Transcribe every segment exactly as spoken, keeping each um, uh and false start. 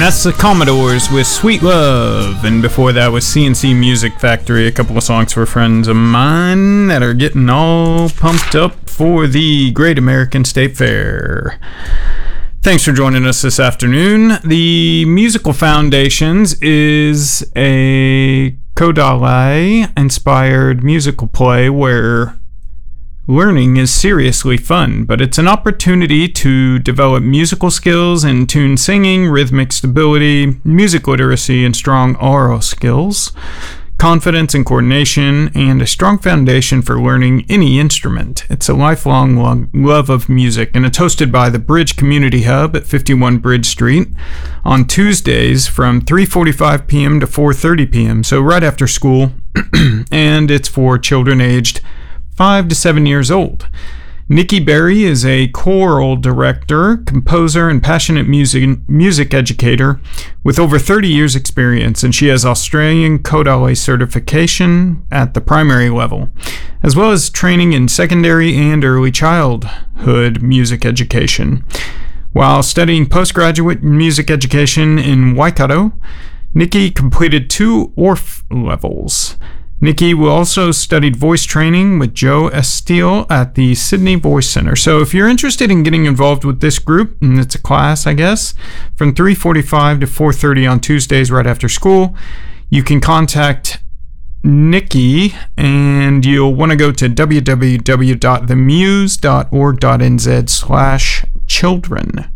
that's the Commodores with Sweet Love. And before that was C N C Music Factory, a couple of songs for friends of mine that are getting all pumped up for the Great American State Fair. Thanks for joining us this afternoon. The Musical Foundations is a Kodaly-inspired musical play where learning is seriously fun, but it's an opportunity to develop musical skills in tune singing, rhythmic stability, music literacy, and strong oral skills, confidence and coordination, and a strong foundation for learning any instrument. It's a lifelong lo- love of music, and it's hosted by the Bridge Community Hub at fifty-one Bridge Street on Tuesdays from three forty-five p.m. to four thirty p.m., so right after school, and it's for children aged five to seven years old. Nikki Berry is a choral director, composer, and passionate music music educator with over thirty years experience, and she has Australian Kodaly certification at the primary level, as well as training in secondary and early childhood music education. While studying postgraduate music education in Waikato, Nikki completed two O R F levels. Nikki will also studied voice training with Joe Estill at the Sydney Voice Center. So if you're interested in getting involved with this group, and it's a class, I guess, from three forty-five to four thirty on Tuesdays right after school, you can contact Nikki, and you'll want to go to w w w dot the muse dot org dot n z slash children.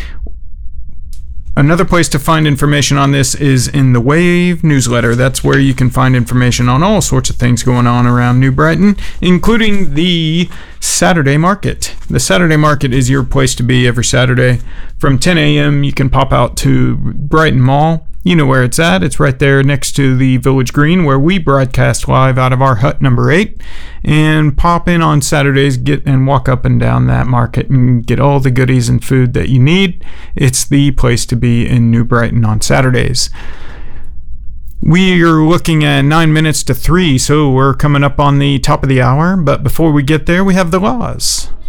Another place to find information on this is in the Wave newsletter. That's where you can find information on all sorts of things going on around New Brighton, including the Saturday Market. The Saturday Market is your place to be every Saturday. From ten a.m., you can pop out to Brighton Mall. You know where it's at. It's right there next to the Village Green, where we broadcast live out of our hut number eight. And pop in on Saturdays, get and walk up and down that market and get all the goodies and food that you need. It's the place to be in New Brighton on Saturdays. We are looking at nine minutes to three, so we're coming up on the top of the hour. But before we get there, we have the laws.